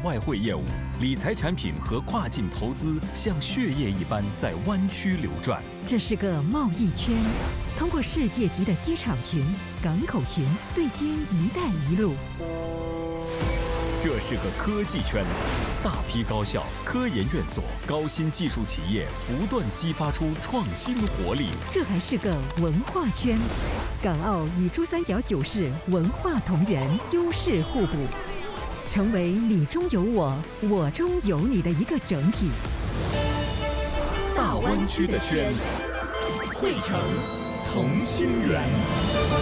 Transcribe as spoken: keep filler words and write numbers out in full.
外汇业务，理财产品和跨境投资像血液一般在湾区流转。 这是个贸易圈，通过世界级的机场群、港口群，对接“一带一路”。 这是个科技圈，大批高校、科研院所、高新技术企业不断激发出创新活力。 这还是个文化圈，港澳与珠三角九市文化同源，优势互补，成为你中有我，我中有你的一个整体。 大湾区的圈，汇成同心圆。